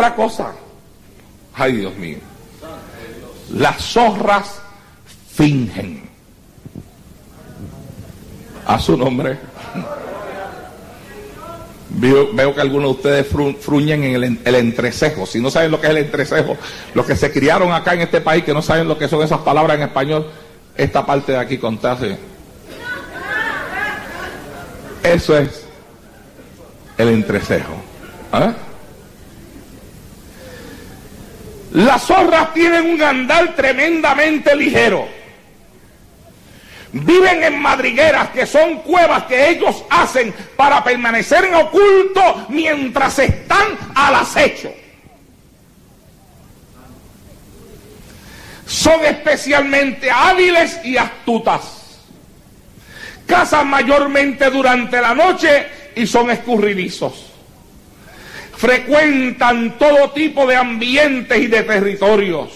otra cosa. Ay, Dios mío. Las zorras fingen. A su nombre. Veo que algunos de ustedes fruñen en el entrecejo. Si no saben lo que es el entrecejo, los que se criaron acá en este país, que no saben lo que son esas palabras en español, esta parte de aquí contarse. Eso es el entrecejo. ¿Ah? Las zorras tienen un andar tremendamente ligero. Viven en madrigueras, que son cuevas que ellos hacen para permanecer en oculto mientras están al acecho. Son especialmente hábiles y astutas. Cazan mayormente durante la noche y son escurridizos. Frecuentan todo tipo de ambientes y de territorios.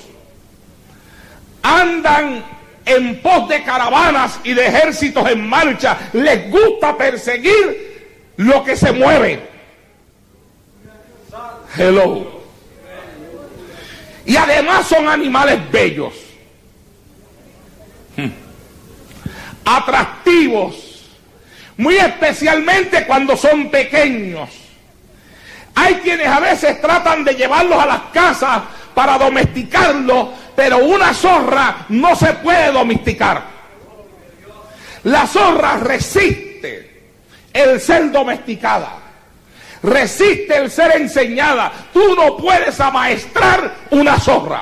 Andan en pos de caravanas y de ejércitos en marcha. Les gusta perseguir lo que se mueve. Hello. Y además son animales bellos, atractivos, muy especialmente cuando son pequeños. Hay quienes a veces tratan de llevarlos a las casas para domesticarlos, pero una zorra no se puede domesticar. La zorra resiste el ser domesticada, resiste el ser enseñada. Tú no puedes amaestrar una zorra.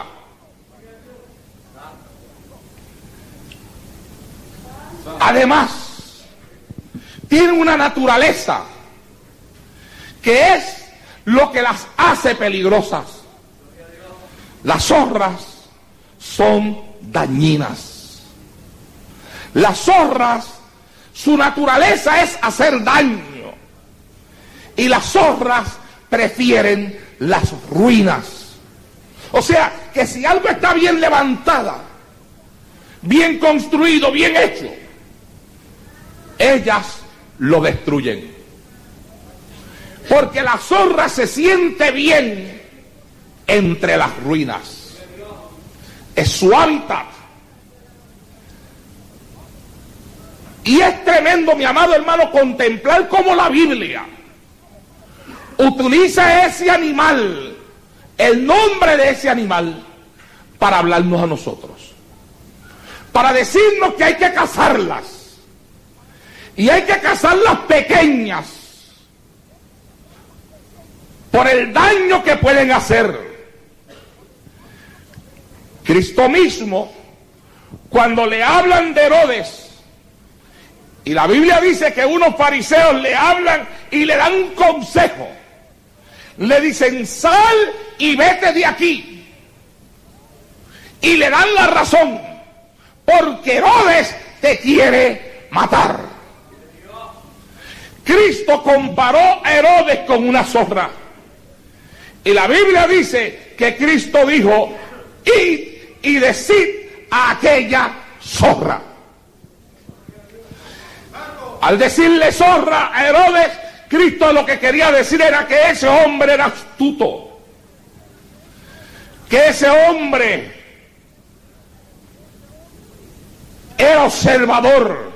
Además, tiene una naturaleza que es lo que las hace peligrosas. Las zorras son dañinas. Las zorras, su naturaleza es hacer daño. Y las zorras prefieren las ruinas. O sea, que si algo está bien levantada, bien construido, bien hecho, ellas lo destruyen. Porque la zorra se siente bien entre las ruinas. Es su hábitat. Y es tremendo, mi amado hermano, contemplar cómo la Biblia utiliza ese animal, el nombre de ese animal, para hablarnos a nosotros. Para decirnos que hay que cazarlas. Y hay que cazarlas pequeñas, por el daño que pueden hacer. Cristo mismo, cuando le hablan de Herodes, y la Biblia dice que unos fariseos le hablan y le dan un consejo, le dicen: sal y vete de aquí, y le dan la razón, porque Herodes te quiere matar. Cristo comparó a Herodes con una zorra. Y la Biblia dice que Cristo dijo: id y decid a aquella zorra. Al decirle zorra a Herodes, Cristo lo que quería decir era que ese hombre era astuto, que ese hombre era observador,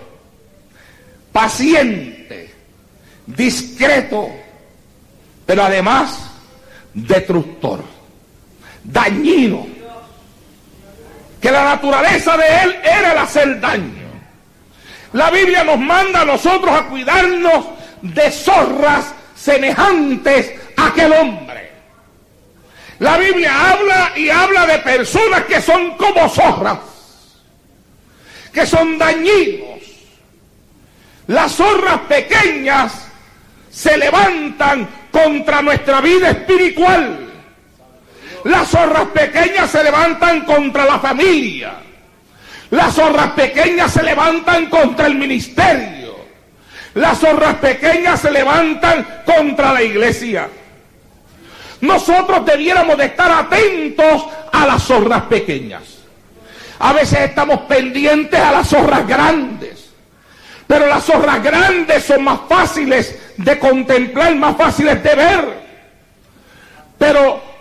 paciente, discreto, pero además destructor, dañino, que la naturaleza de él era el hacer daño. La Biblia nos manda a nosotros a cuidarnos de zorras semejantes a aquel hombre. La Biblia habla y habla de personas que son como zorras, que son dañinos. Las zorras pequeñas se levantan contra nuestra vida espiritual. Las zorras pequeñas se levantan contra la familia. Las zorras pequeñas se levantan contra el ministerio. Las zorras pequeñas se levantan contra la iglesia. Nosotros debiéramos de estar atentos a las zorras pequeñas. A veces estamos pendientes a las zorras grandes, pero las zorras grandes son más fáciles de contemplar, más fáciles de ver. Pero